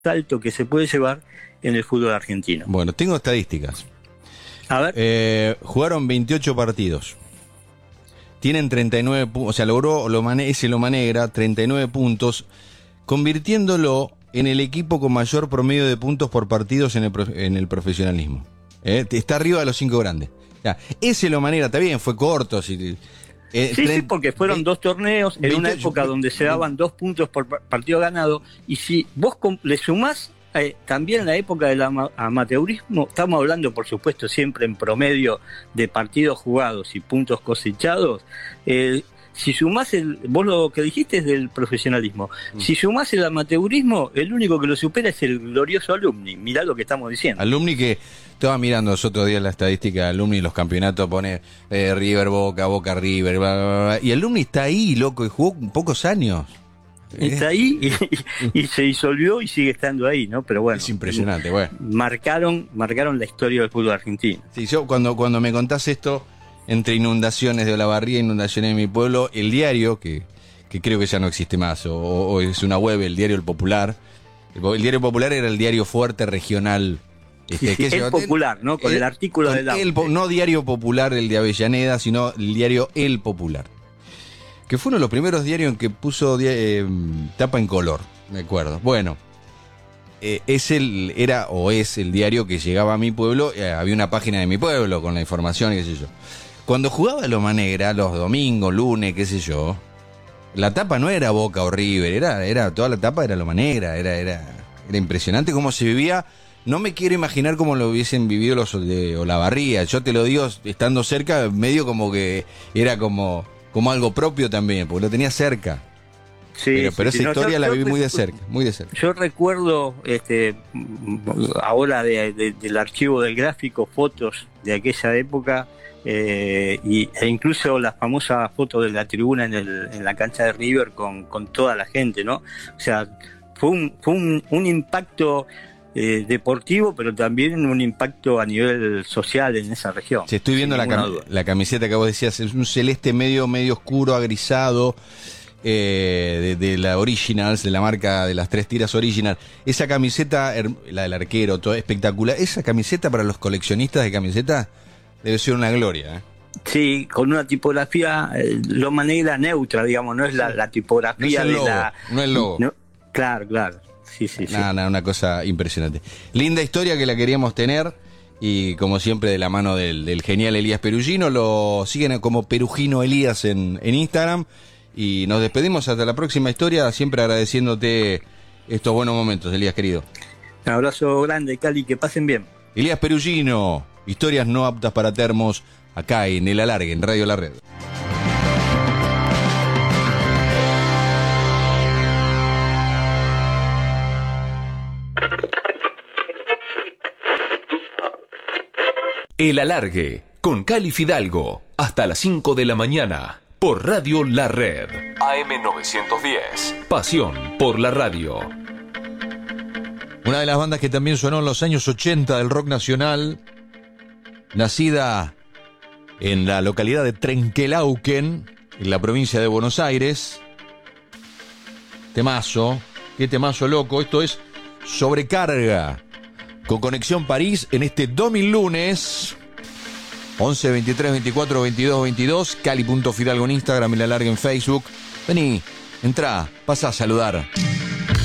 alto que se puede llevar en el fútbol argentino. Bueno, tengo estadísticas. A ver. Jugaron 28 partidos. Tienen 39 puntos, o sea, logró ese Loma Negra 39 puntos, convirtiéndolo en el equipo con mayor promedio de puntos por partidos en el profesionalismo. Está arriba de los 5 grandes. Ya, ese Loma Negra, está bien, fue corto. Sí, porque fueron 2 torneos en 28, una época donde se daban 2 puntos por partido ganado, y si vos le sumás también la época del amateurismo, estamos hablando por supuesto siempre en promedio de partidos jugados y puntos cosechados, si sumás vos lo que dijiste es del profesionalismo, si sumás el amateurismo, el único que lo supera es el glorioso Alumni. Mirá lo que estamos diciendo. Alumni, que estaba mirando los otros días la estadística de Alumni, los campeonatos, pone River, Boca River, bla, bla, bla, y Alumni está ahí, loco, y jugó pocos años. Está ahí y se disolvió y sigue estando ahí, ¿no? Pero bueno, es impresionante, bueno. Marcaron la historia del fútbol argentino. Sí, yo cuando me contás esto, entre inundaciones de Olavarría, inundaciones de mi pueblo, el diario, que creo que ya no existe más, o es una web, el diario El Popular. El diario Popular era el diario fuerte regional. El Popular, ¿no? Con el artículo del no Diario Popular, el de Avellaneda, sino el diario El Popular, que fue uno de los primeros diarios en que puso tapa en color, me acuerdo. Bueno, es el diario que llegaba a mi pueblo, había una página de mi pueblo con la información, qué sé yo. Cuando jugaba Loma Negra, los domingos, lunes, qué sé yo, la tapa no era Boca o River, era toda la tapa era Loma Negra, era impresionante cómo se vivía. No me quiero imaginar cómo lo hubiesen vivido los de Olavarría. Yo te lo digo, estando cerca, medio como que era como algo propio también, porque lo tenía cerca. Sí, pero esa historia la viví muy de cerca. Yo recuerdo ahora del archivo del gráfico fotos de aquella época, e incluso las famosas fotos de la tribuna en la cancha de River con toda la gente, ¿no? O sea, fue un impacto deportivo, pero también un impacto a nivel social en esa región. Sí, estoy viendo la camiseta que vos decías, es un celeste medio oscuro, agrisado, de la Originals, de la marca de las 3 tiras Original. Esa camiseta, la del arquero, todo espectacular. Esa camiseta para los coleccionistas de camisetas debe ser una gloria, ¿eh? Sí, con una tipografía Loma Negra neutra, digamos, no es la tipografía no es el logo. No, claro. Sí. Una cosa impresionante. Linda historia que la queríamos tener, y como siempre de la mano del genial Elías Perugino. Lo siguen como Perugino Elías en Instagram, y nos despedimos hasta la próxima historia, siempre agradeciéndote estos buenos momentos, Elías, querido. Un abrazo grande, Cali, que pasen bien. Elías Perugino, historias no aptas para termos, acá en El Alargue, en Radio La Red. El Alargue, con Cali Fidalgo, hasta las 5 de la mañana, por Radio La Red. AM910, pasión por la radio. Una de las bandas que también sonó en los años 80 del rock nacional, nacida en la localidad de Trenquelauquen, en la provincia de Buenos Aires. Temazo, qué temazo loco, esto es Sobrecarga, con Conexión París en este lunes 11 23 24 22 22, Cali.Fidalgo en Instagram y La Larga en Facebook. Vení, entrá, pasá a saludar.